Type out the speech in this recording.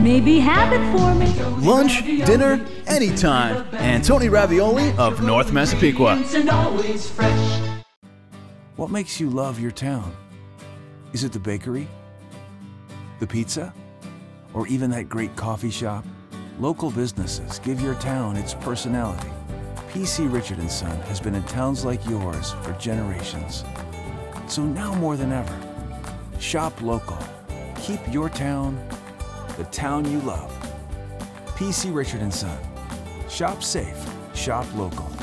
Maybe have it for me. Lunch, dinner, anytime. Antoni Ravioli of North Massapequa. And always fresh. What makes you love your town? Is it the bakery? The pizza? Or even that great coffee shop? Local businesses give your town its personality. P.C. Richard & Son has been in towns like yours for generations. So now more than ever, shop local. Keep your town the town you love. P.C. Richard & Son. Shop safe, shop local.